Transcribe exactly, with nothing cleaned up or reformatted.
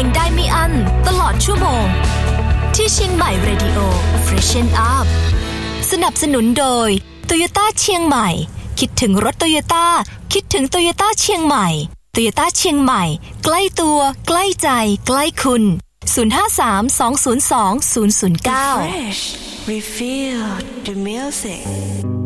งได้ไม่อั้นตลอดชั่วโมงที่เชียงใหม่ Radio Freshen Up สนับสนุนโดย Toyota เชียงใหม่คิดถึงรถ Toyota คิดถึง Toyota เชียงใหม่ Toyota เชียงใหม่ใกล้ตัวใกล้ใจใกล้คุณศูนย์ ห้า สาม สอง ศูนย์ สอง ศูนย์ ศูนย์ เก้า Fresh, refill the music